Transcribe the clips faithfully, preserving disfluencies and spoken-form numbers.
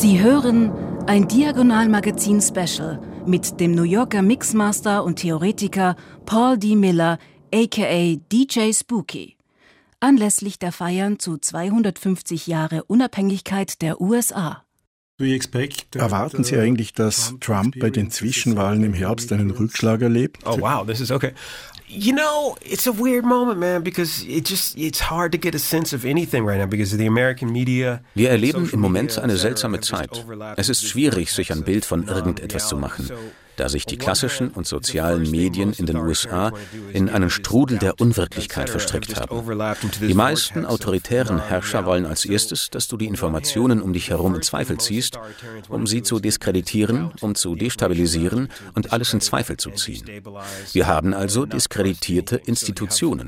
Sie hören ein Diagonal-Magazin-Special mit dem New Yorker Mixmaster und Theoretiker Paul D. Miller, aka D J Spooky, anlässlich der Feiern zu zweihundertfünfzig Jahre Unabhängigkeit der U S A. Erwarten Sie eigentlich, dass Trump bei den Zwischenwahlen im Herbst einen Rückschlag erlebt? Oh wow, this is okay. You know, it's a weird moment, man, because it just it's hard to get a sense of anything right now because the American media. Wir erleben im Moment eine seltsame Zeit. Es ist schwierig, sich ein Bild von irgendetwas zu machen, da sich die klassischen und sozialen Medien in den U S A in einen Strudel der Unwirklichkeit verstrickt haben. Die meisten autoritären Herrscher wollen als erstes, dass du die Informationen um dich herum in Zweifel ziehst, um sie zu diskreditieren, um zu destabilisieren und alles in Zweifel zu ziehen. Wir haben also diskreditierte Institutionen.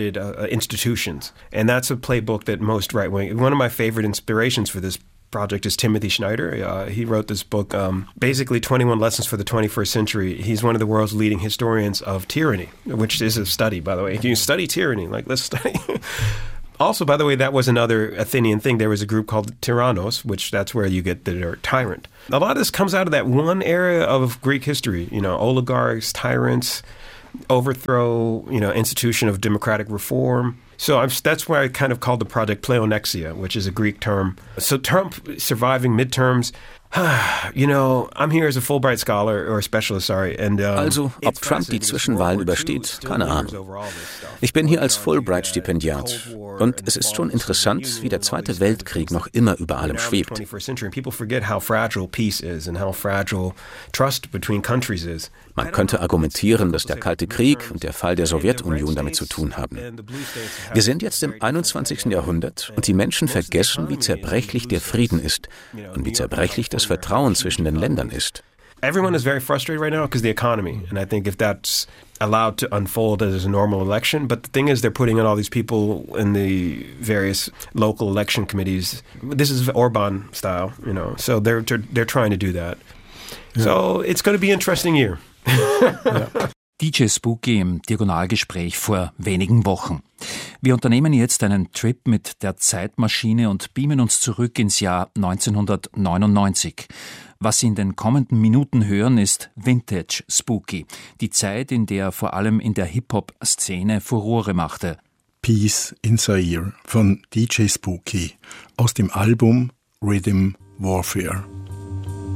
And that's a playbook that most right-wing. One of my favorite inspirations for this project is Timothy Snyder. Uh, he wrote this book, um, basically twenty-one Lessons for the twenty-first Century. He's one of the world's leading historians of tyranny, which is a study, by the way. You study tyranny, like let's study. Also, by the way, that was another Athenian thing. There was a group called Tyrannos, which that's where you get the term tyrant. A lot of this comes out of that one area of Greek history, you know, oligarchs, tyrants, overthrow, you know, institution of democratic reform. So I'm, that's why I kind of called the project pleonexia, which is a Greek term. So Trump surviving midterms, you know, I'm here as a Fulbright scholar or a specialist, sorry. And, um, also, ob Trump die Zwischenwahlen übersteht, keine Ahnung. Ich bin hier als Fulbright-Stipendiat und es ist schon interessant, wie der Zweite Weltkrieg noch immer über allem schwebt. Man könnte argumentieren, dass der Kalte Krieg und der Fall der Sowjetunion damit zu tun haben. Wir sind jetzt im einundzwanzigsten Jahrhundert und die Menschen vergessen, wie zerbrechlich der Frieden ist und wie zerbrechlich das Vertrauen zwischen den Ländern ist. Everyone is very frustrated right now because the economy, and I think if that's allowed to unfold as a normal election, but the thing is they're putting in all these people in the various local election committees. This is Orban style, you know, so they're they're trying to do that. Yeah. So it's going to be an interesting year. Ja. D J Spooky im Diagonalgespräch vor wenigen Wochen. Wir unternehmen jetzt einen Trip mit der Zeitmaschine und beamen uns zurück ins Jahr neunzehnhundertneunundneunzig. Was Sie in den kommenden Minuten hören, ist Vintage Spooky, die Zeit, in der er vor allem in der Hip-Hop-Szene Furore machte. Peace in Zaire von D J Spooky aus dem Album Rhythm Warfare.